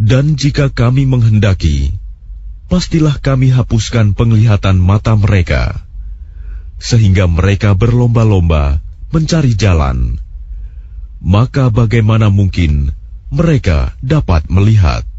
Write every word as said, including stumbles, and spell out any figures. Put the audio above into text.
Dan jika kami menghendaki, pastilah kami hapuskan penglihatan mata mereka, sehingga mereka berlomba-lomba mencari jalan. Maka bagaimana mungkin mereka dapat melihat?